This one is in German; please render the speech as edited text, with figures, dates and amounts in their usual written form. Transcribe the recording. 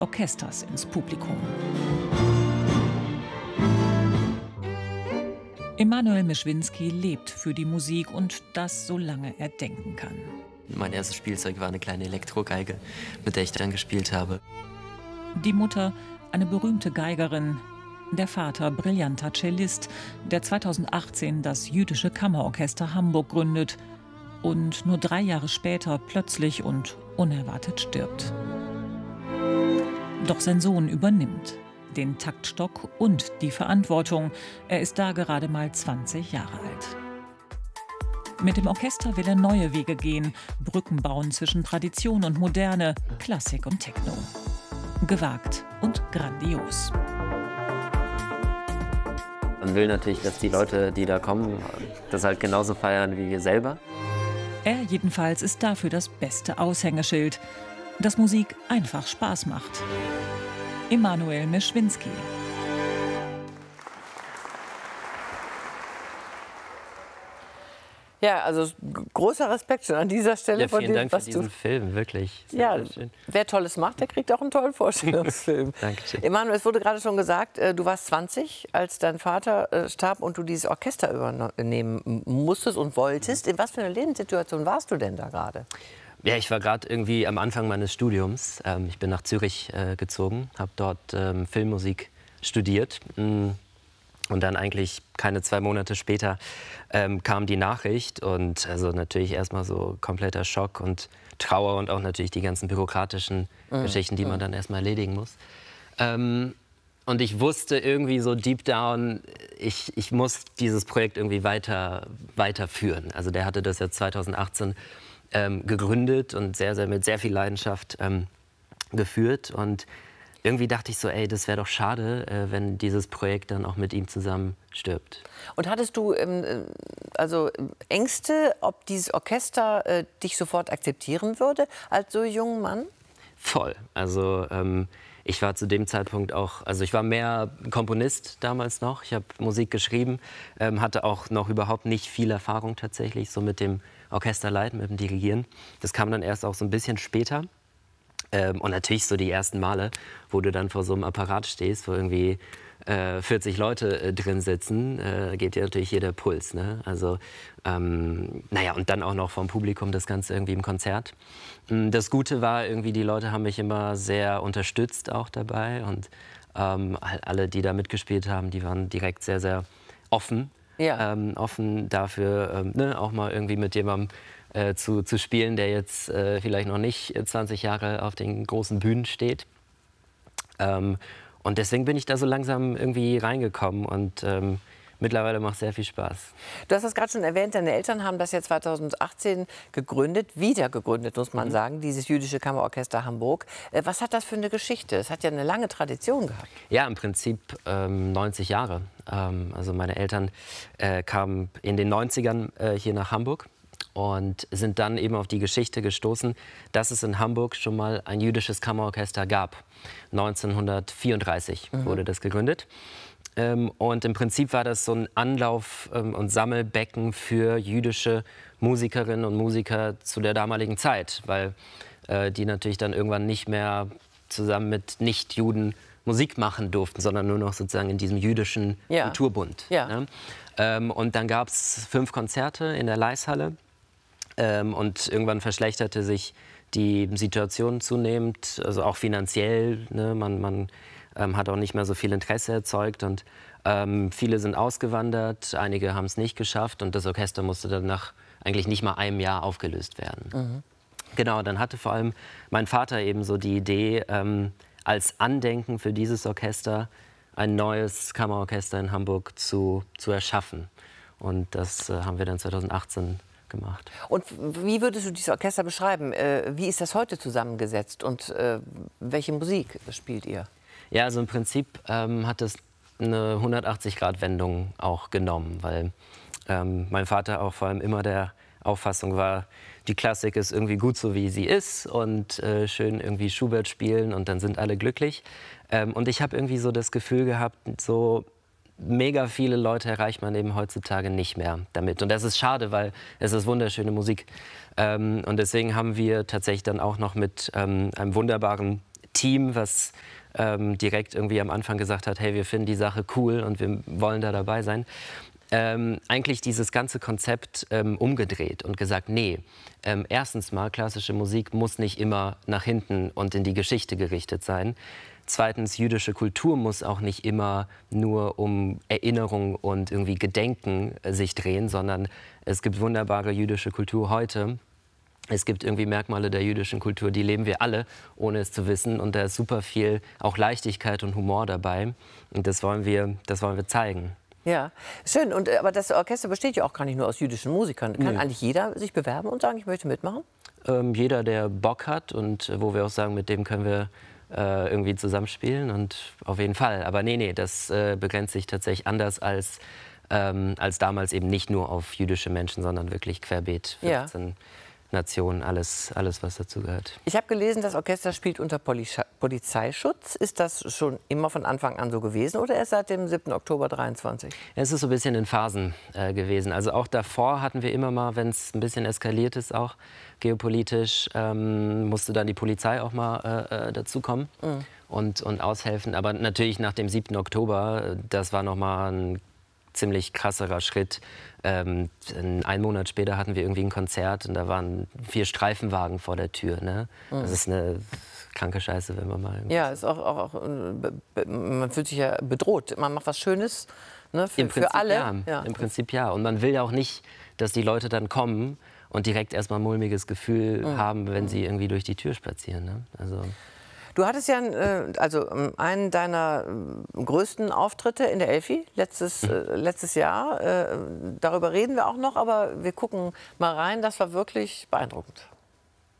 Orchesters ins Publikum. Emanuel Mischwinski lebt für die Musik und das, solange er denken kann. Mein erstes Spielzeug war eine kleine Elektrogeige, mit der ich dann gespielt habe. Die Mutter, eine berühmte Geigerin. Der Vater, brillanter Cellist, der 2018 das Jüdische Kammerorchester Hamburg gründet und nur 3 Jahre später plötzlich und unerwartet stirbt. Doch sein Sohn übernimmt den Taktstock und die Verantwortung. Er ist da gerade mal 20 Jahre alt. Mit dem Orchester will er neue Wege gehen, Brücken bauen zwischen Tradition und Moderne, Klassik und Techno. Gewagt und grandios. Man will natürlich, dass die Leute, die da kommen, das halt genauso feiern wie wir selber. Er jedenfalls ist dafür das beste Aushängeschild, dass Musik einfach Spaß macht. Emanuel Mischwinski. Ja, also großer Respekt schon an dieser Stelle. Ja, vielen Dank für diesen Film, wirklich. Ja, wer Tolles macht, der kriegt auch einen tollen Vorstellungsfilm. Dankeschön. Emanuel, es wurde gerade schon gesagt, du warst 20, als dein Vater starb und du dieses Orchester übernehmen musstest und wolltest. In was für einer Lebenssituation warst du denn da gerade? Ja, ich war gerade irgendwie am Anfang meines Studiums. Ich bin nach Zürich gezogen, habe dort Filmmusik studiert. Und dann eigentlich keine 2 Monate später kam die Nachricht und also natürlich erstmal so kompletter Schock und Trauer und auch natürlich die ganzen bürokratischen Geschichten, die man dann erstmal erledigen muss. Und ich wusste irgendwie so deep down, ich muss dieses Projekt irgendwie weiterführen. Also der hatte das ja 2018 gegründet und mit sehr viel Leidenschaft geführt. Und irgendwie dachte ich so, ey, das wäre doch schade, wenn dieses Projekt dann auch mit ihm zusammen stirbt. Und hattest du also Ängste, ob dieses Orchester dich sofort akzeptieren würde als so junger Mann? Voll. Also ich war zu dem Zeitpunkt auch, also ich war mehr Komponist damals noch. Ich habe Musik geschrieben, hatte auch noch überhaupt nicht viel Erfahrung tatsächlich so mit dem Orchesterleiten, mit dem Dirigieren. Das kam dann erst auch so ein bisschen später. Und natürlich so die ersten Male, wo du dann vor so einem Apparat stehst, wo irgendwie 40 Leute drin sitzen, geht dir natürlich jeder Puls. Ne? Also, naja, und dann auch noch vom Publikum das Ganze irgendwie im Konzert. Das Gute war irgendwie, die Leute haben mich immer sehr unterstützt auch dabei. Und alle, die da mitgespielt haben, die waren direkt sehr, sehr offen. Ja. Offen dafür, ne, auch mal irgendwie mit jemandem zu spielen, der jetzt vielleicht noch nicht 20 Jahre auf den großen Bühnen steht. Und deswegen bin ich da so langsam irgendwie reingekommen und mittlerweile macht es sehr viel Spaß. Du hast das gerade schon erwähnt, deine Eltern haben das ja 2018 wieder gegründet, muss man sagen, dieses Jüdische Kammerorchester Hamburg. Was hat das für eine Geschichte? Es hat ja eine lange Tradition gehabt. Ja, im Prinzip 90 Jahre. Also meine Eltern kamen in den 90ern hier nach Hamburg und sind dann eben auf die Geschichte gestoßen, dass es in Hamburg schon mal ein jüdisches Kammerorchester gab. 1934 wurde das gegründet. Und im Prinzip war das so ein Anlauf- und Sammelbecken für jüdische Musikerinnen und Musiker zu der damaligen Zeit, weil die natürlich dann irgendwann nicht mehr zusammen mit Nicht-Juden Musik machen durften, sondern nur noch sozusagen in diesem jüdischen Kulturbund. Ja. Ne? Und dann gab es 5 Konzerte in der Leishalle. Und irgendwann verschlechterte sich die Situation zunehmend, also auch finanziell. Ne? Man hat auch nicht mehr so viel Interesse erzeugt und viele sind ausgewandert, einige haben es nicht geschafft und das Orchester musste dann nach eigentlich nicht mal einem Jahr aufgelöst werden. Genau, dann hatte vor allem mein Vater eben so die Idee, als Andenken für dieses Orchester ein neues Kammerorchester in Hamburg zu erschaffen. Und das haben wir dann 2018 gemacht. Und wie würdest du dieses Orchester beschreiben? Wie ist das heute zusammengesetzt und welche Musik spielt ihr? Ja, also im Prinzip hat es eine 180-Grad-Wendung auch genommen, weil mein Vater auch vor allem immer der Auffassung war, die Klassik ist irgendwie gut so, wie sie ist und schön irgendwie Schubert spielen und dann sind alle glücklich. Und ich habe irgendwie so das Gefühl gehabt, so mega viele Leute erreicht man eben heutzutage nicht mehr damit. Und das ist schade, weil es ist wunderschöne Musik. Und deswegen haben wir tatsächlich dann auch noch mit einem wunderbaren Team, was direkt irgendwie am Anfang gesagt hat, hey, wir finden die Sache cool und wir wollen da dabei sein. Eigentlich dieses ganze Konzept umgedreht und gesagt, nee, erstens mal, klassische Musik muss nicht immer nach hinten und in die Geschichte gerichtet sein. Zweitens, jüdische Kultur muss auch nicht immer nur um Erinnerung und irgendwie Gedenken sich drehen, sondern es gibt wunderbare jüdische Kultur heute. Es gibt irgendwie Merkmale der jüdischen Kultur, die leben wir alle, ohne es zu wissen. Und da ist super viel auch Leichtigkeit und Humor dabei. Und das wollen wir zeigen. Ja, schön. Aber das Orchester besteht ja auch gar nicht nur aus jüdischen Musikern. Kann eigentlich jeder sich bewerben und sagen, ich möchte mitmachen? Jeder, der Bock hat und wo wir auch sagen, mit dem können wir irgendwie zusammenspielen. Und auf jeden Fall. Aber nee, das begrenzt sich tatsächlich anders als damals eben nicht nur auf jüdische Menschen, sondern wirklich querbeet 15 Nationen, alles, was dazu gehört. Ich habe gelesen, das Orchester spielt unter Polizeischutz. Ist das schon immer von Anfang an so gewesen oder erst seit dem 7. Oktober 23? Es ist so ein bisschen in Phasen gewesen. Also auch davor hatten wir immer mal, wenn es ein bisschen eskaliert ist, auch geopolitisch, musste dann die Polizei auch mal dazukommen und aushelfen. Aber natürlich nach dem 7. Oktober, das war noch mal ein ziemlich krasserer Schritt. Einen Monat später hatten wir irgendwie ein Konzert und da waren 4 Streifenwagen vor der Tür. Ne? Das ist eine kranke Scheiße, wenn man mal... Ja, ist man fühlt sich ja bedroht. Man macht was Schönes, ne, für alle. Ja. Im Prinzip ja. Und man will ja auch nicht, dass die Leute dann kommen und direkt erstmal ein mulmiges Gefühl haben, wenn sie irgendwie durch die Tür spazieren. Ne? Also du hattest ja einen deiner größten Auftritte in der Elfi letztes Jahr. Darüber reden wir auch noch, aber wir gucken mal rein. Das war wirklich beeindruckend.